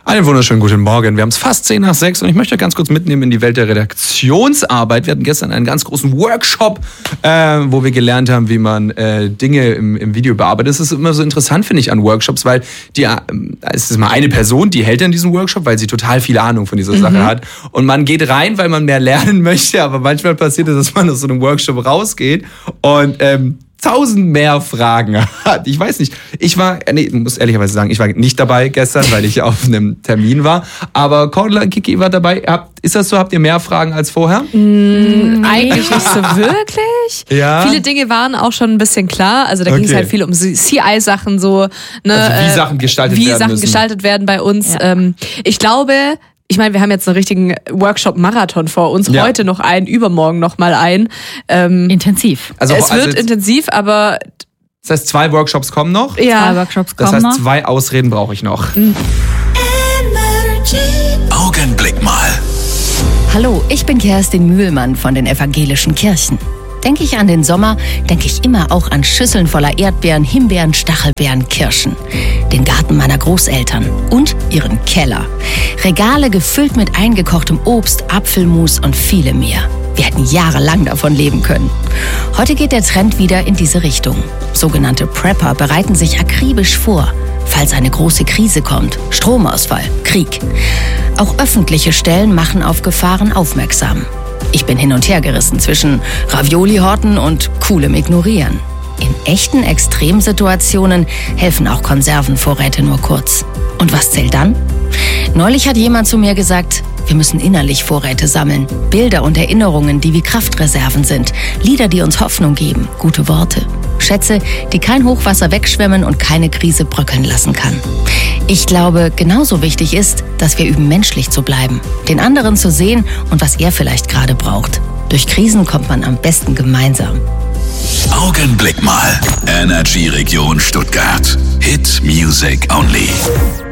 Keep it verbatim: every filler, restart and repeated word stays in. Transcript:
Einen wunderschönen guten Morgen. Wir haben es fast zehn nach sechs und ich möchte ganz kurz mitnehmen in die Welt der Redaktionsarbeit. Wir hatten gestern einen ganz großen Workshop, äh, wo wir gelernt haben, wie man äh, Dinge im, im Video bearbeitet. Das ist immer so interessant, finde ich, an Workshops, weil die, äh, es ist mal eine Person, die hält dann diesen Workshop, weil sie total viel Ahnung von dieser mhm. Sache hat. Und man geht rein, weil man mehr lernen möchte, aber manchmal passiert es, dass man aus so einem Workshop rausgeht und ähm, tausend mehr Fragen hat. Ich weiß nicht, ich war, nee, muss ehrlicherweise sagen, ich war nicht dabei gestern, weil ich auf einem Termin war, aber Cordula und Kiki war dabei. Habt, ist das so, habt ihr mehr Fragen als vorher? Mm, eigentlich nicht so wirklich. Ja. Viele Dinge waren auch schon ein bisschen klar, also da okay. ging es halt viel um C I-Sachen so. Ne, also wie Sachen gestaltet wie werden Sachen müssen. gestaltet werden bei uns. Ja. Ähm, ich glaube... Ich meine, wir haben jetzt einen richtigen Workshop-Marathon vor uns. Ja. Heute noch einen, übermorgen noch mal einen. Ähm, intensiv. Also, es also wird intensiv, aber... Das heißt, zwei Workshops kommen noch? Ja. Zwei Workshops kommen noch. Das heißt, noch. zwei Ausreden brauche ich noch. Mhm. Augenblick mal. Hallo, ich bin Kerstin Mühlmann von den evangelischen Kirchen. Denke ich an den Sommer, denke ich immer auch an Schüsseln voller Erdbeeren, Himbeeren, Stachelbeeren, Kirschen. Den Garten meiner Großeltern und ihren Keller. Regale gefüllt mit eingekochtem Obst, Apfelmus und vielem mehr. Wir hätten jahrelang davon leben können. Heute geht der Trend wieder in diese Richtung. Sogenannte Prepper bereiten sich akribisch vor, falls eine große Krise kommt. Stromausfall, Krieg. Auch öffentliche Stellen machen auf Gefahren aufmerksam. Ich bin hin und her gerissen zwischen Ravioli-Horten und coolem Ignorieren. In echten Extremsituationen helfen auch Konservenvorräte nur kurz. Und was zählt dann? Neulich hat jemand zu mir gesagt, wir müssen innerlich Vorräte sammeln. Bilder und Erinnerungen, die wie Kraftreserven sind. Lieder, die uns Hoffnung geben. Gute Worte. Schätze, die kein Hochwasser wegschwemmen und keine Krise bröckeln lassen kann. Ich glaube, genauso wichtig ist, dass wir üben, menschlich zu bleiben. Den anderen zu sehen und was er vielleicht gerade braucht. Durch Krisen kommt man am besten gemeinsam. Augenblick mal. Energy Region Stuttgart. Hit Music Only.